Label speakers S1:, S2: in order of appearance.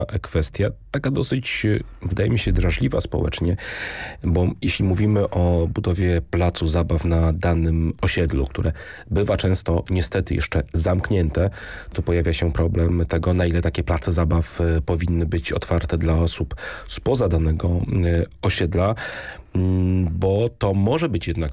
S1: kwestia, taka dosyć, wydaje mi się, drażliwa społecznie, bo jeśli mówimy o budowie placu zabaw na danym osiedlu, które bywa często niestety jeszcze zamknięte, to pojawia się problem tego, na ile takie place zabaw powinny być otwarte dla osób spoza danego osiedla, bo to może być jednak